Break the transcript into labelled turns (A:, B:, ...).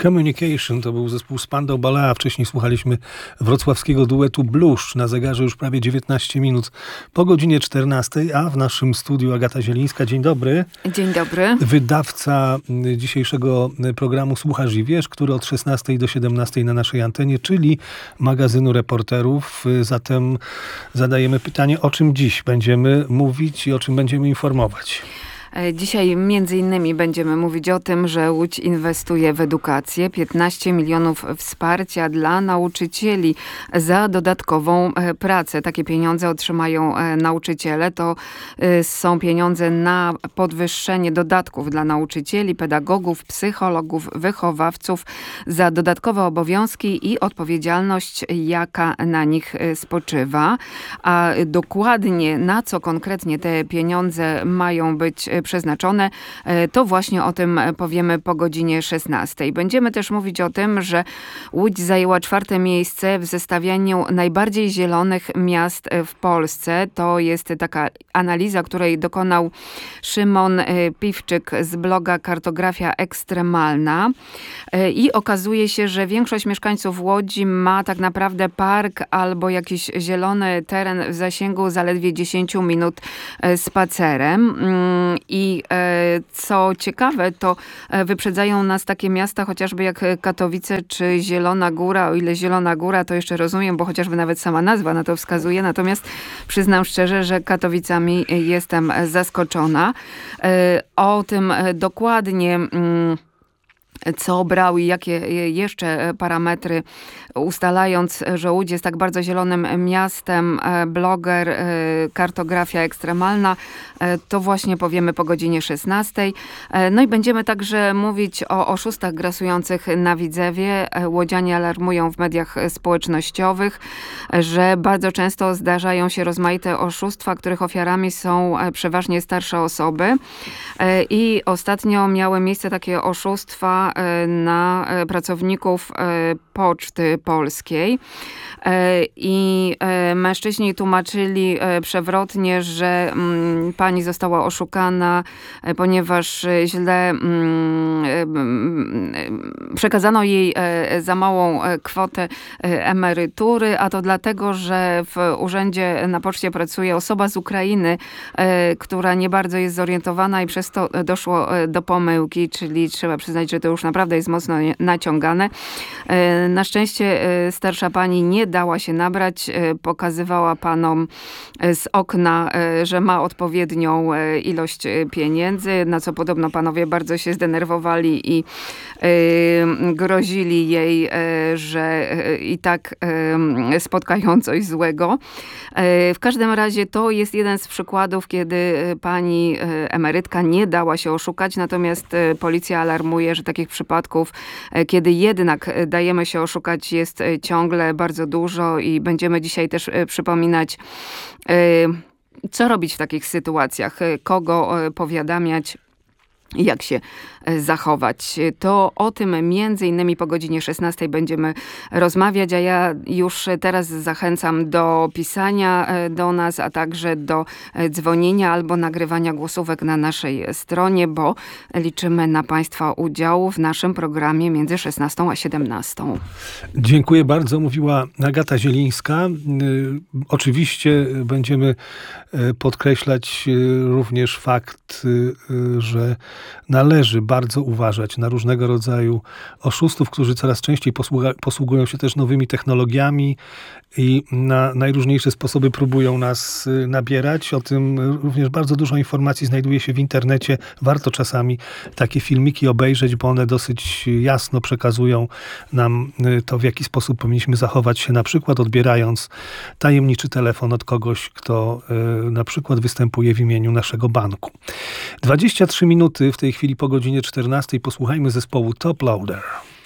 A: Communication to był zespół Spandau Ballet, a wcześniej słuchaliśmy wrocławskiego duetu Bluszcz. Na zegarze już prawie 19 minut po godzinie 14, a w naszym studiu Agata Zielińska. Dzień dobry.
B: Dzień dobry.
A: Wydawca dzisiejszego programu Słuchasz i Wiesz, który od 16 do 17 na naszej antenie, czyli magazynu Reporterów. Zatem zadajemy pytanie, o czym dziś będziemy mówić i o czym będziemy informować.
B: Dzisiaj między innymi będziemy mówić o tym, że Łódź inwestuje w edukację. 15 milionów wsparcia dla nauczycieli za dodatkową pracę. Takie pieniądze otrzymają nauczyciele. To są pieniądze na podwyższenie dodatków dla nauczycieli, pedagogów, psychologów, wychowawców za dodatkowe obowiązki i odpowiedzialność, jaka na nich spoczywa. A dokładnie na co konkretnie te pieniądze mają być przeznaczone, to właśnie o tym powiemy po godzinie 16. Będziemy też mówić o tym, że Łódź zajęła 4. miejsce w zestawianiu najbardziej zielonych miast w Polsce. To jest taka analiza, której dokonał Szymon Piwczyk z bloga Kartografia Ekstremalna. I okazuje się, że większość mieszkańców Łodzi ma tak naprawdę park albo jakiś zielony teren w zasięgu zaledwie 10 minut spacerem. I co ciekawe, to wyprzedzają nas takie miasta, chociażby jak Katowice czy Zielona Góra. O ile Zielona Góra to jeszcze rozumiem, bo chociażby nawet sama nazwa na to wskazuje. Natomiast przyznam szczerze, że Katowicami jestem zaskoczona. O tym dokładnie, co brał i jakie jeszcze parametry, ustalając, że Łódź jest tak bardzo zielonym miastem, bloger Kartografia Ekstremalna, to właśnie powiemy po godzinie 16. No i będziemy także mówić o oszustach grasujących na Widzewie. Łodzianie alarmują w mediach społecznościowych, że bardzo często zdarzają się rozmaite oszustwa, których ofiarami są przeważnie starsze osoby. I ostatnio miały miejsce takie oszustwa na pracowników Poczty Polskiej. I mężczyźni tłumaczyli przewrotnie, że pani została oszukana, ponieważ źle przekazano jej za małą kwotę emerytury, a to dlatego, że w urzędzie na poczcie pracuje osoba z Ukrainy, która nie bardzo jest zorientowana i przez to doszło do pomyłki, czyli trzeba przyznać, że to już naprawdę jest mocno naciągane. Na szczęście starsza pani nie dała się nabrać, pokazywała panom z okna, że ma odpowiednią ilość pieniędzy, na co podobno panowie bardzo się zdenerwowali i grozili jej, że i tak spotkają coś złego. W każdym razie to jest jeden z przykładów, kiedy pani emerytka nie dała się oszukać, natomiast policja alarmuje, że takich przypadków, kiedy jednak dajemy się oszukać, jest ciągle bardzo dużo i będziemy dzisiaj też przypominać, co robić w takich sytuacjach, kogo powiadamiać, jak się zachować. To o tym między innymi po godzinie 16 będziemy rozmawiać, a ja już teraz zachęcam do pisania do nas, a także do dzwonienia albo nagrywania głosówek na naszej stronie, bo liczymy na Państwa udział w naszym programie między 16 a 17.
A: Dziękuję bardzo, mówiła Agata Zielińska. Oczywiście będziemy podkreślać również fakt, że należy bardzo uważać na różnego rodzaju oszustów, którzy coraz częściej posługują się też nowymi technologiami i na najróżniejsze sposoby próbują nas nabierać. O tym również bardzo dużo informacji znajduje się w internecie. Warto czasami takie filmiki obejrzeć, bo one dosyć jasno przekazują nam to, w jaki sposób powinniśmy zachować się, na przykład odbierając tajemniczy telefon od kogoś, kto na przykład występuje w imieniu naszego banku. 23 minuty w tej chwili po godzinie 14. Posłuchajmy zespołu Top Loader.